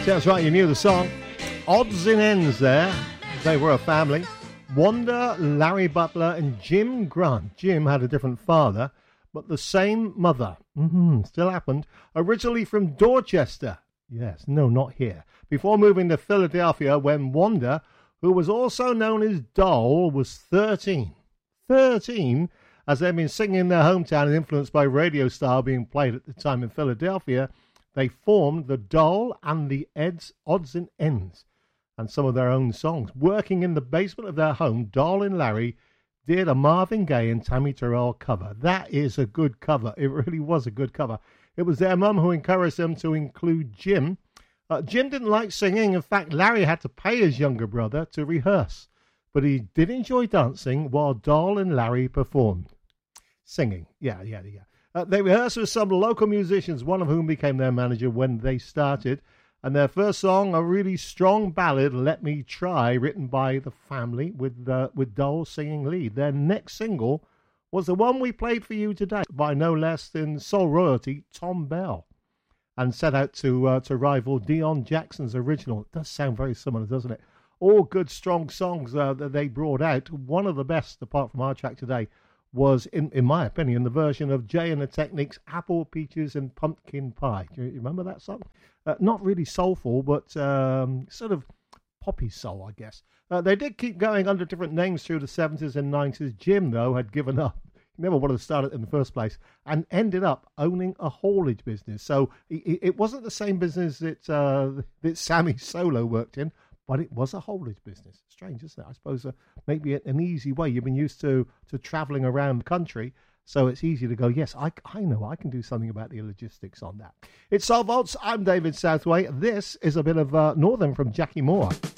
That's right, you knew the song. Odds and Ends there. They were a family. Wanda, Larry Butler, and Jim Grant. Jim had a different father, but the same mother. Still happened. Originally from Dorchester. Yes, no, not here. Before moving to Philadelphia when Wanda, who was also known as Doll, was 13. 13, as they'd been singing in their hometown and influenced by radio style being played at the time in Philadelphia, they formed the Doll and the Odds and Ends and some of their own songs. Working in the basement of their home, Doll and Larry did a Marvin Gaye and Tammy Terrell cover. That is a good cover. It really was a good cover. It was their mum who encouraged them to include Jim. Jim didn't like singing. In fact, Larry had to pay his younger brother to rehearse. But he did enjoy dancing while Doll and Larry performed. Singing, yeah. They rehearsed with some local musicians, one of whom became their manager when they started. And their first song, a really strong ballad, Let Me Try, written by the family with Doll singing lead. Their next single was the one we played for you today by no less than soul royalty Tom Bell, and set out to rival Dion Jackson's original. It does sound very similar, doesn't it? All good, strong songs that they brought out. One of the best, apart from our track today, was, in my opinion, the version of Jay and the Techniques' Apple, Peaches and Pumpkin Pie. Do you remember that song? Not really soulful, but sort of poppy soul, I guess. They did keep going under different names through the 70s and 90s. Jim, though, had given up. He never wanted to start it in the first place and ended up owning a haulage business. So it wasn't the same business that Sammy Solo worked in, but it was a haulage business. Strange, isn't it? I suppose maybe an easy way. You've been used to traveling around the country, so it's easy to go, yes, I know I can do something about the logistics on that. It's Soul Vaults. I'm David Southway. This is a bit of Northern from Jackie Moore.